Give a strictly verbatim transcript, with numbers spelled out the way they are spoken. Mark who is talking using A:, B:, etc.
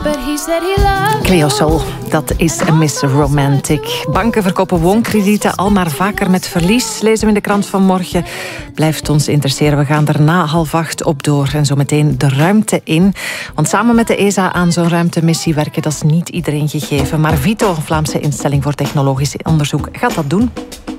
A: Cleo Sol, dat is Miss Romantic. Banken verkopen woonkredieten al maar vaker met verlies, lezen we in de krant van morgen. Blijft ons interesseren, we gaan er na half acht op door. En zo meteen de ruimte in. Want samen met de E S A aan zo'n ruimtemissie werken, dat is niet iedereen gegeven. Maar VITO, Vlaamse instelling voor technologisch onderzoek, gaat dat doen.